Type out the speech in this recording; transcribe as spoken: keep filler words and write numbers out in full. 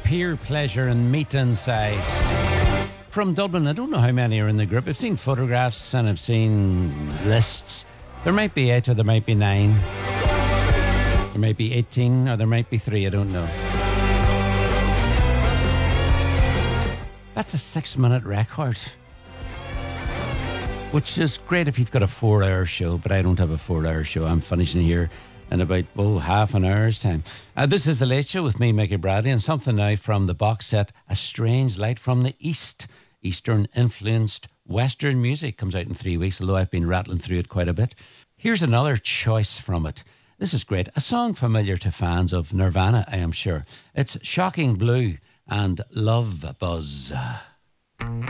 Peer Pleasure and Meet Inside. From Dublin, I don't know how many are in the group. I've seen photographs and I've seen lists. There might be eight or there might be nine. There might be eighteen or there might be three, I don't know. That's a six minute record. Which is great if you've got a four hour show, but I don't have a four hour show. I'm finishing here in about, oh, half an hour's time. Uh, this is The Late Show with me, Mickey Bradley, and something now from the box set, A Strange Light from the East. Eastern-influenced Western music comes out in three weeks, although I've been rattling through it quite a bit. Here's another choice from it. This is great. A song familiar to fans of Nirvana, I am sure. It's Shocking Blue and Love Buzz.